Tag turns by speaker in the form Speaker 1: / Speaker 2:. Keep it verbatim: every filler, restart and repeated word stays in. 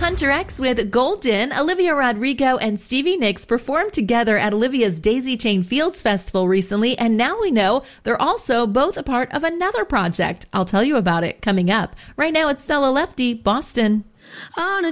Speaker 1: Hunter X with Golden. Olivia Rodrigo and Stevie Nicks performed together at Olivia's Daisy Chain Fields Festival recently, and now we know they're also both a part of another project. I'll tell you about it coming up. Right now, it's Stella Lefty, Boston.
Speaker 2: On a